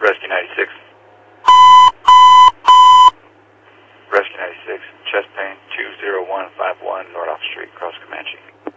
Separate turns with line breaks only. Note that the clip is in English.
Rescue 96. Rescue 96, chest pain, 20151 Nordoff Street, Cross Comanche.